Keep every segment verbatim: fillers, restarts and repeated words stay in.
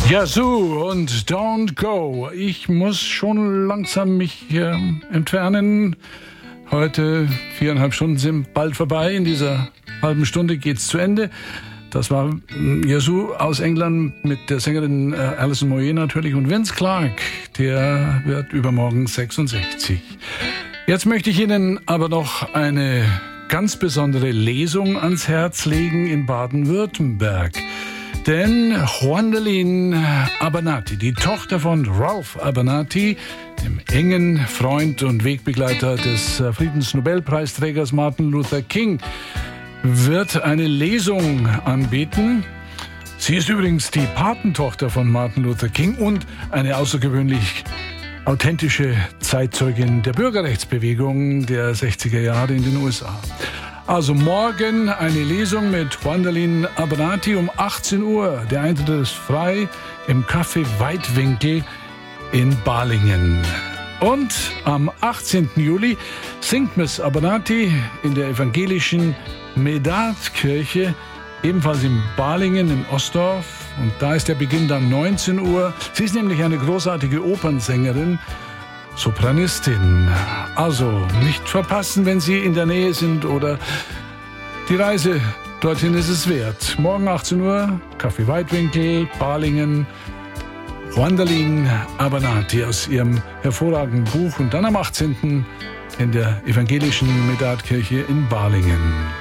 Yazoo und Don't Go. Ich muss schon langsam mich äh, entfernen. Heute viereinhalb Stunden sind bald vorbei. In dieser halben Stunde geht's zu Ende. Das war Yazoo aus England mit der Sängerin äh, Alison Moyet natürlich und Vince Clarke. Der wird übermorgen sechsundsechzig. Jetzt möchte ich Ihnen aber noch eine ganz besondere Lesung ans Herz legen in Baden-Württemberg. Denn Gwendoline Abernathy, die Tochter von Ralph Abernathy, dem engen Freund und Wegbegleiter des Friedensnobelpreisträgers Martin Luther King, wird eine Lesung anbieten. Sie ist übrigens die Patentochter von Martin Luther King und eine außergewöhnlich authentische Zeitzeugin der Bürgerrechtsbewegung der sechziger Jahre in den U S A. Also morgen eine Lesung mit Gwendoline Abernathy um achtzehn Uhr. Der Eintritt ist frei im Café Weitwinkel in Balingen. Und am achtzehnten Juli singt Miss Abernathy in der evangelischen Medardkirche, ebenfalls in Balingen in Ostdorf. Und da ist der Beginn dann neunzehn Uhr. Sie ist nämlich eine großartige Opernsängerin, Sopranistin. Also nicht verpassen, wenn Sie in der Nähe sind oder die Reise dorthin ist es wert. Morgen achtzehn Uhr, Café Weitwinkel, Balingen, Gwendoline Abernathy aus ihrem hervorragenden Buch und dann am achtzehnten in der evangelischen Medardkirche in Balingen.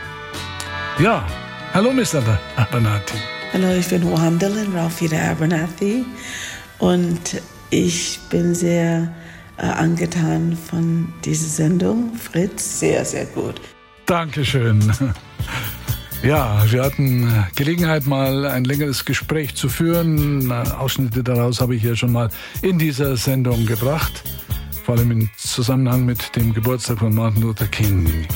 Ja, hallo Miss Abernathy. Hallo, ich bin Gwendoline Ralphida Abernathy und ich bin sehr äh, angetan von dieser Sendung. Fritz, sehr, sehr gut. Dankeschön. Ja, wir hatten Gelegenheit, mal ein längeres Gespräch zu führen. Ausschnitte daraus habe ich ja schon mal in dieser Sendung gebracht, vor allem im Zusammenhang mit dem Geburtstag von Martin Luther King.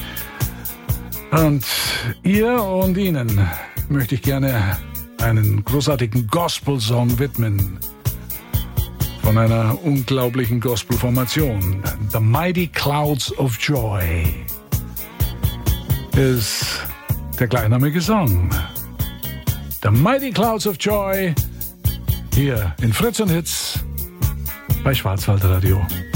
Und ihr und Ihnen möchte ich gerne einen großartigen Gospel-Song widmen von einer unglaublichen Gospel-Formation. The Mighty Clouds of Joy ist der gleichnamige Song. The Mighty Clouds of Joy hier in Fritz und Hits bei Schwarzwaldradio.